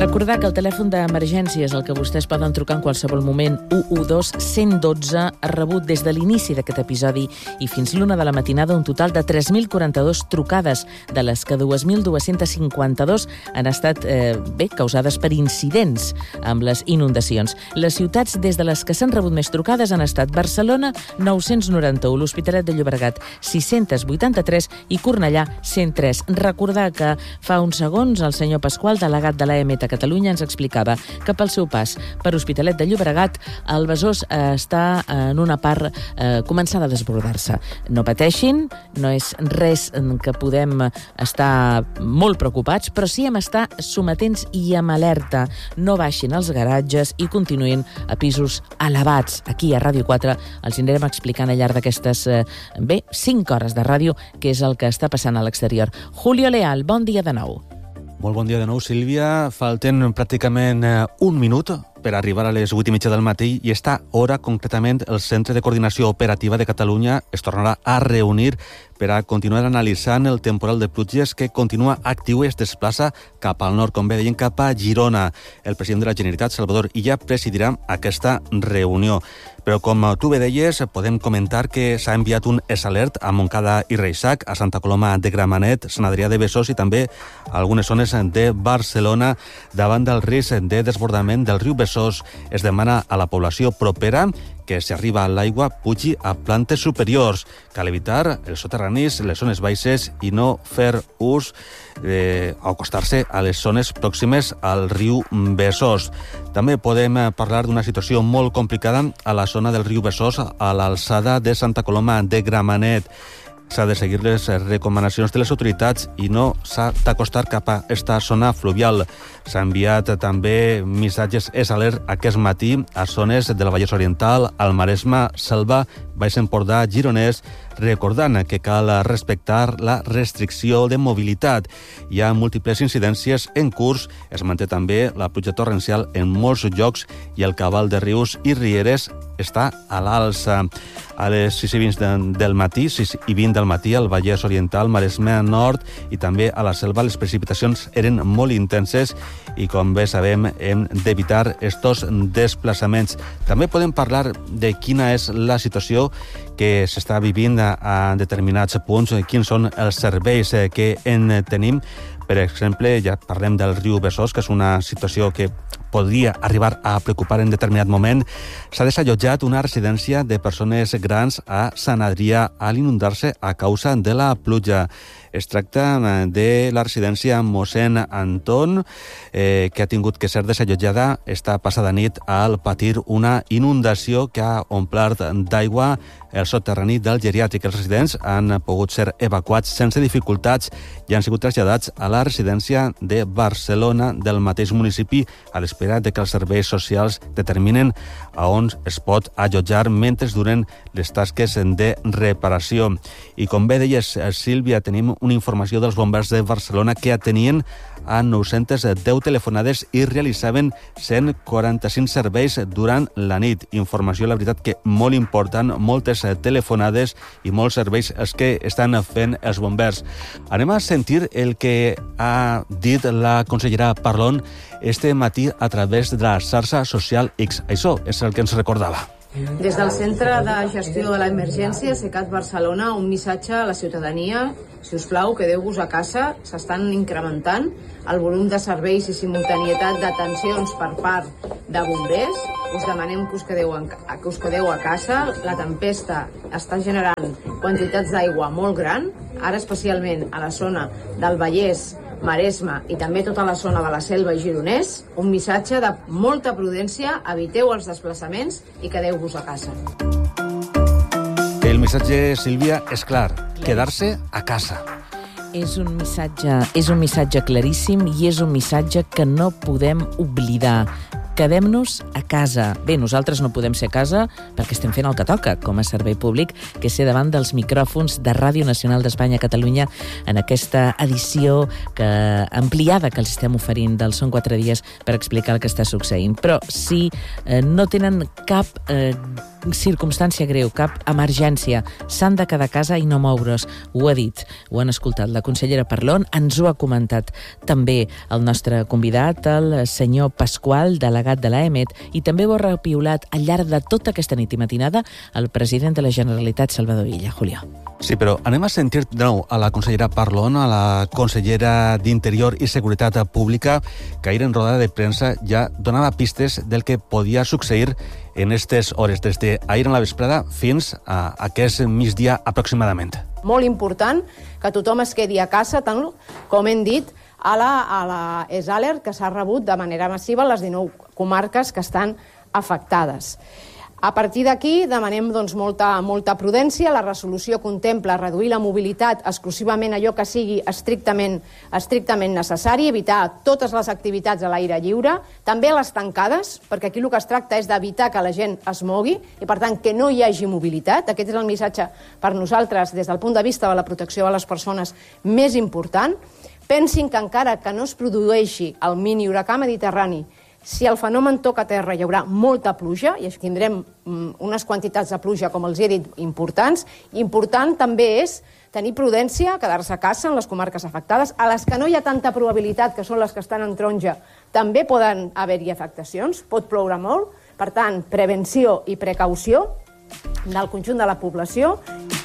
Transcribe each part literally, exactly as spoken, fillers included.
Recordar que el telèfon d'emergències al que vostès poden trucar en qualsevol moment, u u dos cent i dotze, ha rebut des de l'inici d'aquest episodi i fins l'una de la matinada un total de tres mil quaranta-dues trucades, de les que dos mil dos-cents cinquanta-dos han estat eh, bé causades per incidents amb les inundacions. Les ciutats des de les que s'han rebut més trucades han estat Barcelona, nou-cents noranta-u, l'Hospitalet de Llobregat, sis-cents vuitanta-tres i Cornellà, cent tres. Recordar que fa uns segons el senyor Pasqual, delegat de l'A M T a Catalunya, ens explicava que pel seu pas per Hospitalet de Llobregat el Besòs eh, està en una part eh, començada a desbordar-se. No pateixin, no és res que podem estar molt preocupats, però sí hem estar sometents i amb alerta. No baixin als garatges i continuïn a pisos elevats. Aquí a Ràdio quatre els anirem explicant al llarg d'aquestes eh, bé, cinc hores de ràdio què és el que està passant a l'exterior. Julio Leal, bon dia de nou. Molt bon dia de nou, Sílvia. Falten pràcticament un minut per arribar a les vuit i mitja del matí i esta hora, concretament, el Centre de Coordinació Operativa de Catalunya es tornarà a reunir per a continuar analitzant el temporal de pluges que continua actiu i es desplaça cap al nord, com bé deien, cap a Girona. El president de la Generalitat, Salvador Illa, presidirà aquesta reunió. Però, com tu bé deies, podem comentar que s'ha enviat un S alert a Montcada i Reixac, a Santa Coloma de Gramenet, Sant Adrià de Besòs i també a algunes zones de Barcelona davant del risc de desbordament del riu Besòs. Es demana a la població propera que si arriba a l'aigua pugi a plantes superiors. Cal evitar els soterranis, les zones baixes i no fer ús eh, o acostar-se a les zones pròximes al riu Besòs. També podem parlar d'una situació molt complicada a la zona del riu Besòs, a l'alçada de Santa Coloma de Gramenet. S'ha de seguir les recomanacions de les autoritats i no s'ha d'acostar cap a aquesta zona fluvial. S'ha enviat també missatges S alert aquest matí a zones del Vallès Oriental, al Maresme, Selva, Baix Empordà, Gironès, recordant que cal respectar la restricció de mobilitat. Hi ha múltiples incidències en curs, es manté també la pluja torrencial en molts llocs i el cabal de rius i rieres està a l'alça. A les sis i vint del matí, sis i vint del matí, al Vallès Oriental, Maresme Nord i també a la Selva, les precipitacions eren molt intenses i, com bé sabem, hem d'evitar estos desplaçaments. També podem parlar de quina és la situació que s'està vivint a determinats punts, quins són els serveis que en tenim. Per exemple, ja parlem del riu Besòs, que és una situació que podria arribar a preocupar en determinat moment. S'ha desallotjat una residència de persones grans a Sant Adrià al inundar-se a causa de la pluja. Es tracta de la residència Mossèn Anton, eh, que ha tingut que ser desallotjada esta passada nit al patir una inundació que ha omplert d'aigua el soterrani del geriàtric. Els residents han pogut ser evacuats sense dificultats i han sigut traslladats a la residència de Barcelona del mateix municipi a l'espera de que els serveis socials determinen a on es pot allotjar mentre duren les tasques de reparació. I com bé deies, Sílvia, tenim una informació dels bombers de Barcelona que atenien a nou-centes deu telefonades i realitzaven cent quaranta-cinc serveis durant la nit. Informació, la veritat, que molt important, moltes telefonades i molts serveis els que estan fent els bombers. Anem a sentir el que ha dit la consellera Parlon este matí a través de la xarxa social X. Això és el que ens recordava. Des del Centre de Gestió de l'Emergència, SECAT Barcelona, un missatge a la ciutadania. Si us plau, quedeu-vos a casa. S'estan incrementant el volum de serveis i simultanietat d'atencions per part de bombers. Us demanem que us quedeu, en, que us quedeu a casa. La tempesta està generant quantitats d'aigua molt gran, ara especialment a la zona del Vallès, Maresme i també tota la zona de la Selva i Gironès. Un missatge de molta prudència, eviteu els desplaçaments i quedeu-vos a casa. El missatge, Sílvia, és clar, quedar-se a casa. És un missatge, és un missatge claríssim i és un missatge que no podem oblidar. quedem-nos a casa. Bé, nosaltres no podem ser a casa perquè estem fent el que toca com a servei públic, que és ser davant dels micròfons de Ràdio Nacional d'Espanya a Catalunya en aquesta edició que, ampliada que els estem oferint del Són quatre dies per explicar el que està succeint. Però si eh, no tenen cap eh, circumstància greu, cap emergència, s'han de quedar a casa i no moure's. Ho ha dit, ho han escoltat la consellera Parlon, ens ho ha comentat també el nostre convidat, el senyor Pasqual, delegat de l'A E M E T, i també ho ha repiolat al llarg de tota aquesta nit i matinada el president de la Generalitat, Salvador Illa. Julio. Sí, però anem a sentir de nou a la consellera Parlon, a la consellera d'Interior i Seguretat Pública, que ahir en rodada de premsa ja donava pistes del que podia succeir en aquestes hores, des d'ahir en la vesprada fins a aquest migdia aproximadament. Molt important que tothom es quedi a casa, tant com hem dit, a la, a la E S Alert, que s'ha rebut de manera massiva a les dinou comarques que estan afectades. A partir d'aquí demanem doncs, molta, molta prudència. La resolució contempla reduir la mobilitat exclusivament allò que sigui estrictament, estrictament necessari, evitar totes les activitats a l'aire lliure, també les tancades, perquè aquí el que es tracta és d'evitar que la gent es mogui i, per tant, que no hi hagi mobilitat. Aquest és el missatge per nosaltres, des del punt de vista de la protecció de les persones, més important. Pensin que encara que no es produeixi el mini huracà mediterrani, si el fenomen toca terra hi haurà molta pluja, i tindrem unes quantitats de pluja, com els he dit, importants. Important també és tenir prudència, quedar-se a casa en les comarques afectades. A les que no hi ha tanta probabilitat, que són les que estan en taronja, també poden haver-hi afectacions, pot ploure molt. Per tant, prevenció i precaució del conjunt de la població.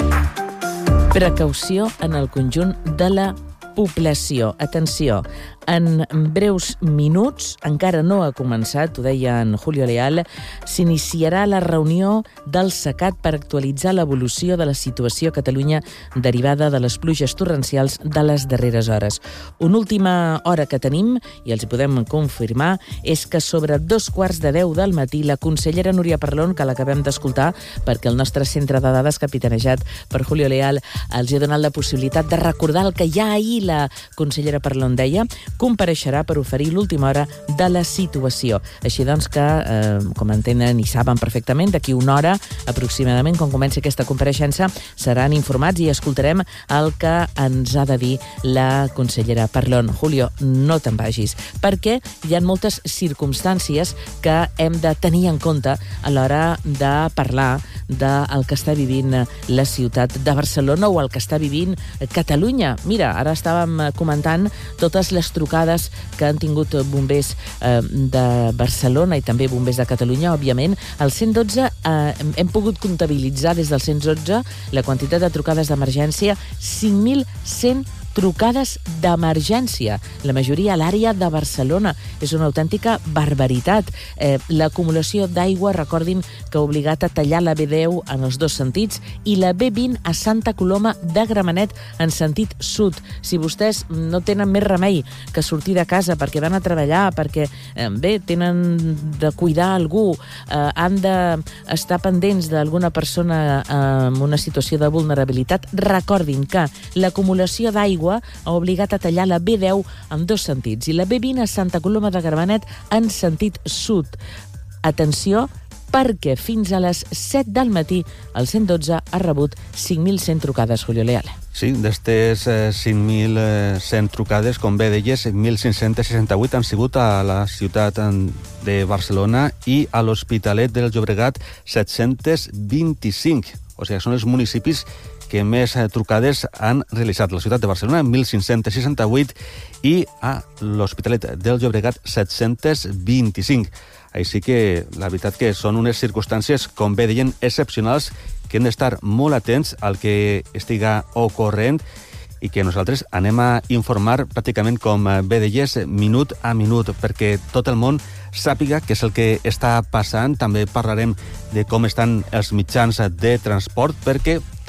Precaució en el conjunt de la població. Atenció, en breus minuts, encara no ha començat, ho deia en Julio Leal, s'iniciarà la reunió del SECAT per actualitzar l'evolució de la situació a Catalunya derivada de les pluges torrencials de les darreres hores. Una última hora que tenim, i els podem confirmar, és que sobre dos quarts de deu del matí la consellera Núria Parlon, que l'acabem d'escoltar, perquè el nostre centre de dades capitanejat per Julio Leal els ha donat la possibilitat de recordar el que ja ahir la consellera Parlon deia, compareixerà per oferir l'última hora de la situació. Així doncs que, eh, com entenen i saben perfectament, d'aquí una hora aproximadament, quan comenci aquesta compareixença, seran informats i escoltarem el que ens ha de dir la consellera Parlon. Julio, no te'n vagis, perquè hi ha moltes circumstàncies que hem de tenir en compte a l'hora de parlar del que està vivint la ciutat de Barcelona o el que està vivint Catalunya. Mira, ara estàvem comentant totes les trucades que han tingut bombers eh, de Barcelona i també bombers de Catalunya, òbviament. Al cent dotze eh, hem pogut comptabilitzar des del cent dotze la quantitat de trucades d'emergència, cinc mil cent trucades d'emergència, la majoria a l'àrea de Barcelona. És una autèntica barbaritat. Eh, L'acumulació d'aigua, recordin que ha obligat a tallar la B deu en els dos sentits i la B vint a Santa Coloma de Gramenet en sentit sud. Si vostès no tenen més remei que sortir de casa perquè van a treballar, perquè eh, bé, tenen de cuidar algú, eh, han d'estar pendents d'alguna persona eh, en una situació de vulnerabilitat, recordin que l'acumulació d'aigua ha obligat a tallar la B deu en dos sentits i la B vint a Santa Coloma de Gramenet en sentit sud. Atenció, perquè fins a les set del matí el cent dotze ha rebut cinc mil cent trucades, Julio Leal. Sí, d'estes eh, cinc mil cent trucades, com bé deies, mil cinc-cents seixanta-vuit han sigut a la ciutat de Barcelona i a l'Hospitalet del Llobregat set-cents vint-i-cinc. O sigui, són els municipis que més trucades han realitzat. La ciutat de Barcelona, mil cinc-cents seixanta-vuit, i a l'Hospitalet del Llobregat, set-cents vint-i-cinc. Així que la veritat que són unes circumstàncies, com bé deien, excepcionals, que hem d'estar molt atents al que estiga ocorrent i que nosaltres anem a informar pràcticament, com bé deies, minut a minut, perquè tot el món sàpiga què és el que està passant. També parlarem de com estan els mitjans de transport, perquè